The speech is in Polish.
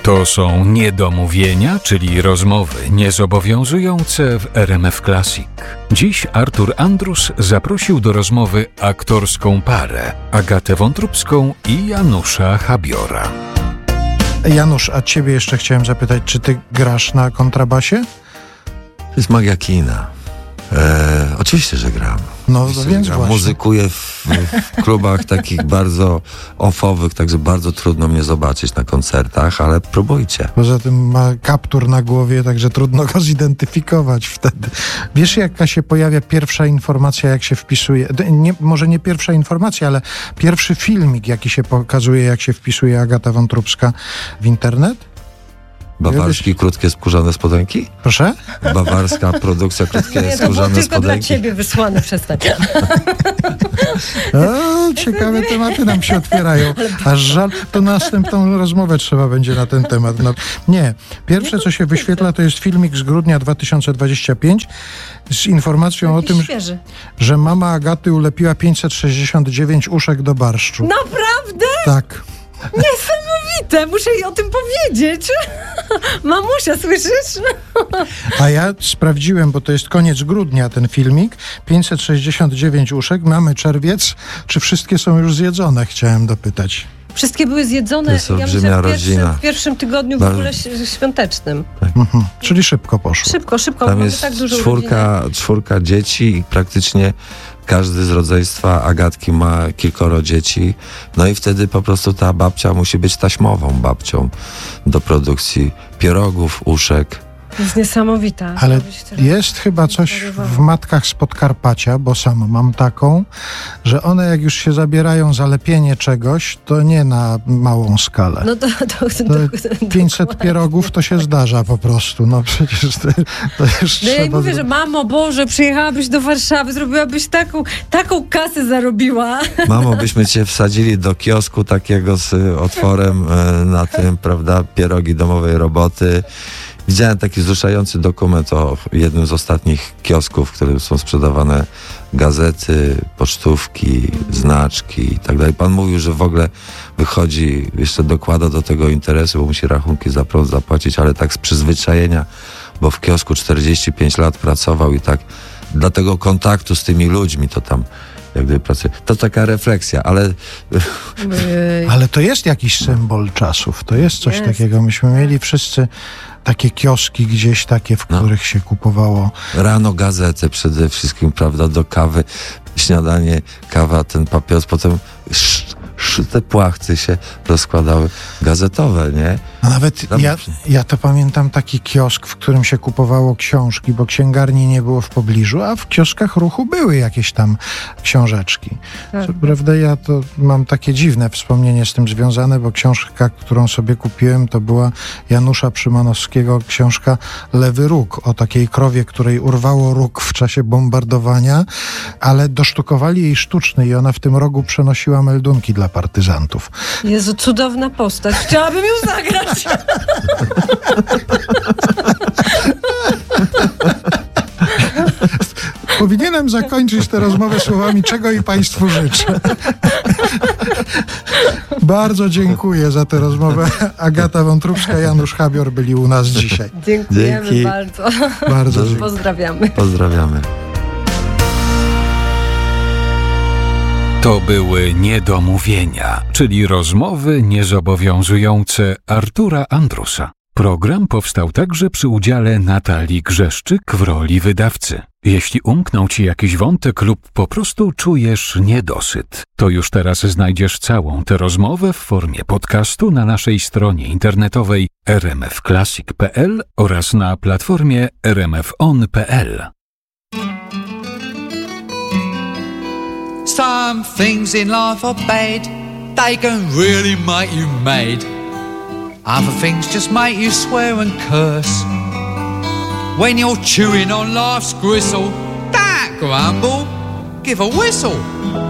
To są niedomówienia, czyli rozmowy niezobowiązujące w RMF Classic. Dziś Artur Andrus zaprosił do rozmowy aktorską parę Agatę Wątróbską i Janusza Habiora. Janusz, a ciebie jeszcze chciałem zapytać, czy ty grasz na kontrabasie? To jest magia kina. Oczywiście, że gram. No Oczywiście, więc gram. właśnie. Muzykuję w klubach takich bardzo offowych, także bardzo trudno mnie zobaczyć na koncertach, ale próbujcie. Poza tym ma kaptur na głowie, także trudno go zidentyfikować wtedy. Wiesz, jaka się pojawia pierwsza informacja, jak się wpisuje, może nie pierwsza informacja, ale pierwszy filmik, jaki się pokazuje, jak się wpisuje Agata Wątróbska w internet? Bawarskie krótkie skórzane spodenki? Proszę? Bawarska produkcja krótkie Nie, to było skórzane tylko dla spodenki. ciebie wysłane, przestań. O, ciekawe tematy nam się otwierają. Aż żal, to następną rozmowę trzeba będzie na ten temat. No, nie. Pierwsze, co się wyświetla, to jest filmik z grudnia 2025 z informacją o tym, Świeży. że mama Agaty ulepiła 569 uszek do barszczu. Naprawdę? Tak. Niesamowite, muszę jej o tym powiedzieć. Mamusia, słyszysz? A ja sprawdziłem, bo to jest koniec grudnia ten filmik. 569 uszek, mamy czerwiec. Czy wszystkie są już zjedzone? Chciałem dopytać. Wszystkie były zjedzone, To jest ja myślę, olbrzymia rodzina. w pierwszym tygodniu w ogóle świątecznym. Czyli szybko poszło. Szybko, Tam mamy jest tak dużo urodzin. czwórka dzieci i praktycznie każdy z rodzeństwa Agatki ma kilkoro dzieci. No i wtedy po prostu ta babcia musi być taśmową babcią do produkcji pierogów, uszek. To jest niesamowita. Ale jest chyba coś w matkach z Podkarpacia, bo sam mam taką, że one jak już się zabierają za lepienie czegoś, to nie na małą skalę. No to 500 dokładnie. pierogów to się zdarza po prostu. No przecież to już No ja jej trzeba mówię, że mamo Boże, przyjechałabyś do Warszawy, zrobiłabyś taką kasę zarobiła. Mamo, byśmy cię wsadzili do kiosku takiego z otworem na tym, prawda, pierogi domowej roboty. Widziałem taki wzruszający dokument o jednym z ostatnich kiosków, w którym są sprzedawane gazety, pocztówki, znaczki i tak dalej. Pan mówił, że w ogóle wychodzi, jeszcze dokłada do tego interesu, bo musi rachunki za prąd zapłacić, ale tak z przyzwyczajenia, bo w kiosku 45 lat pracował i tak dla tego kontaktu z tymi ludźmi to tam jak gdyby pracuje. To taka refleksja, ale Ale to jest jakiś symbol czasów. To jest coś takiego. Myśmy mieli wszyscy takie kioski gdzieś takie, w których się kupowało. rano gazetę przede wszystkim, prawda, do kawy, śniadanie, kawa, ten papieros, potem te płachty się rozkładały gazetowe, nie? A nawet ja to pamiętam taki kiosk, w którym się kupowało książki, bo księgarni nie było w pobliżu, a w kioskach ruchu były jakieś tam książeczki. Co prawda ja to mam takie dziwne wspomnienie z tym związane, bo książka, którą sobie kupiłem, to była Janusza Przymanowskiego książka Lewy Róg, o takiej krowie, której urwało róg w czasie bombardowania, ale dosztukowali jej sztuczny i ona w tym rogu przenosiła meldunki dla partyzantów. Jezu, cudowna postać. Chciałabym ją zagrać. Powinienem zakończyć tę rozmowę słowami, czego i Państwu życzę. Bardzo dziękuję za tę rozmowę. Agata Wątróbska, Janusz Habior byli u nas dzisiaj. Dziękujemy Dzięki. bardzo. Bardzo dziękuję. Pozdrawiamy. Pozdrawiamy. To były niedomówienia, czyli rozmowy niezobowiązujące Artura Andrusa. Program powstał także przy udziale Natalii Grzeszczyk w roli wydawcy. Jeśli umknął Ci jakiś wątek lub po prostu czujesz niedosyt, to już teraz znajdziesz całą tę rozmowę w formie podcastu na naszej stronie internetowej rmfclassic.pl oraz na platformie rmfon.pl. Some things in life are bad, they can really make you mad. Other things just make you swear and curse. When you're chewing on life's gristle, don't grumble, give a whistle.